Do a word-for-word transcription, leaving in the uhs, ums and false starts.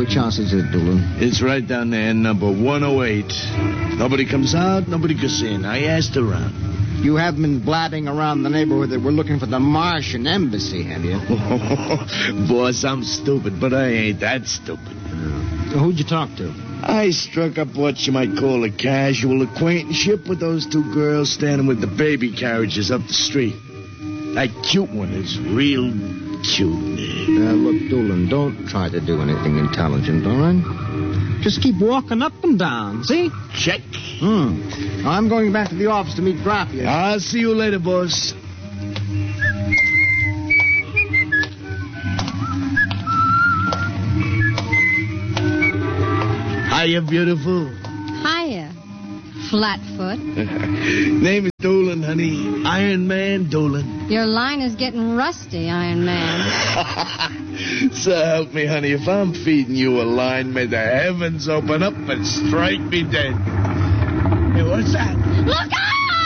which house is it, Doolin? It's right down there, number one oh eight. Nobody comes out, nobody goes in. I asked around. You haven't been blabbing around the neighborhood that we're looking for the Martian embassy, have you? Boss, I'm stupid, but I ain't that stupid. So who'd you talk to? I struck up what you might call a casual acquaintanceship with those two girls standing with the baby carriages up the street. That cute one is real cute. Now, look, Doolin, don't try to do anything intelligent, all right? Just keep walking up and down, see? Check. Hmm. I'm going back to the office to meet Graffia. I'll see you later, boss. Hiya, beautiful. Hiya, Flatfoot. Name is Doolin, honey. Iron Man Doolin. Your line is getting rusty, Iron Man. So help me, honey. If I'm feeding you a line, may the heavens open up and strike me dead. Hey, what's that? Look out!